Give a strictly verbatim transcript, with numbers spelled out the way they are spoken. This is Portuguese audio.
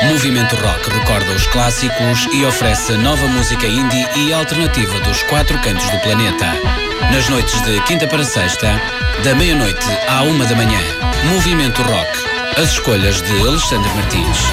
Movimento Rock recorda os clássicos e oferece nova música indie e alternativa dos quatro cantos do planeta. Nas noites de quinta para sexta, da meia-noite à uma da manhã. Movimento Rock. As escolhas de Alexandre Martins.